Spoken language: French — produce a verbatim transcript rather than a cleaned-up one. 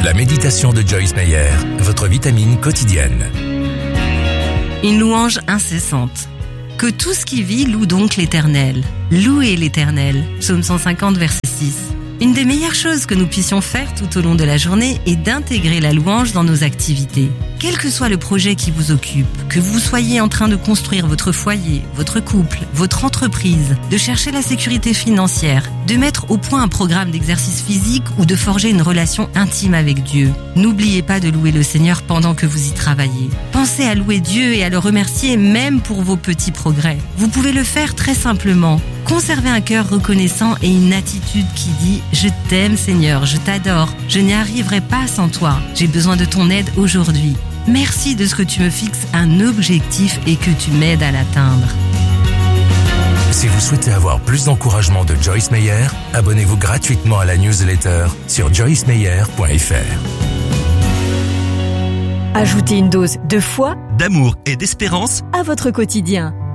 La méditation de Joyce Meyer, votre vitamine quotidienne. Une louange incessante. Que tout ce qui vit loue donc l'Éternel. Louez l'Éternel. Psaume cent cinquante, verset six. Une des meilleures choses que nous puissions faire tout au long de la journée est d'intégrer la louange dans nos activités. Quel que soit le projet qui vous occupe, que vous soyez en train de construire votre foyer, votre couple, votre entreprise, de chercher la sécurité financière, de mettre au point un programme d'exercice physique ou de forger une relation intime avec Dieu, n'oubliez pas de louer le Seigneur pendant que vous y travaillez. Pensez à louer Dieu et à le remercier même pour vos petits progrès. Vous pouvez le faire très simplement. Conservez un cœur reconnaissant et une attitude qui dit « Je t'aime Seigneur, je t'adore, je n'y arriverai pas sans toi, j'ai besoin de ton aide aujourd'hui. Merci de ce que tu me fixes un objectif et que tu m'aides à l'atteindre. » Si vous souhaitez avoir plus d'encouragement de Joyce Meyer, abonnez-vous gratuitement à la newsletter sur joyce meyer point f r. Ajoutez une dose de foi, d'amour et d'espérance à votre quotidien.